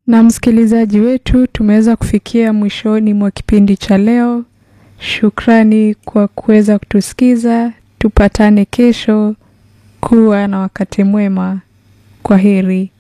Na msikilizaji wetu, tumeweza kufikia mwishoni mwa kipindi cha leo. Shukrani kwa kuweza kutusikiza. Tupatane kesho. Kuwa na wakati mwema. Kwaheri.